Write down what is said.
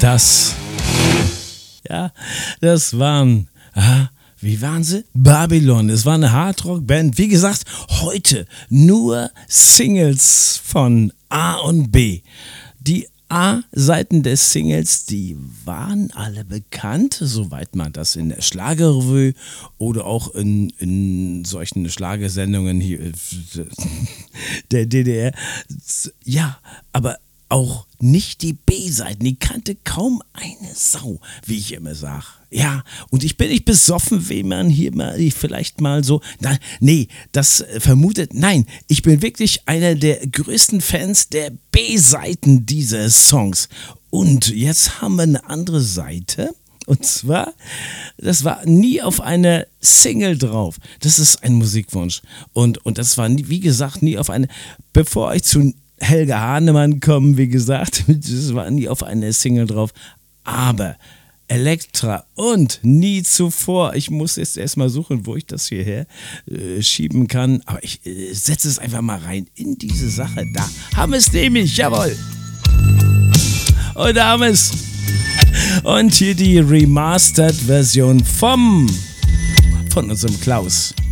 das? Ja, das waren, wie waren sie? Babylon. Es war eine Hardrock-Band. Wie gesagt, heute nur Singles von A und B. Die A-Seiten des Singles, die waren alle bekannt, soweit man das in der Schlagerrevue oder auch in solchen Schlagersendungen hier der DDR. Ja, aber auch nicht die B-Seiten, die kannte kaum eine Sau, wie ich immer sage. Ja, und ich bin nicht besoffen, wie man hier mal vielleicht mal so, das vermutet. Nein, ich bin wirklich einer der größten Fans der B-Seiten dieser Songs. Und jetzt haben wir eine andere Seite. Und zwar, das war nie auf einer Single drauf. Das ist ein Musikwunsch. Und das war, wie gesagt, nie auf eine, bevor ich zu Helga Hahnemann kommen, wie gesagt, das war nie auf einer Single drauf, aber Elektra und nie zuvor, ich muss jetzt erstmal suchen, wo ich das hierher schieben kann, aber ich setze es einfach mal rein in diese Sache, da haben wir es nämlich, jawohl, und da haben wir es, und hier die Remastered-Version von unserem Klaus.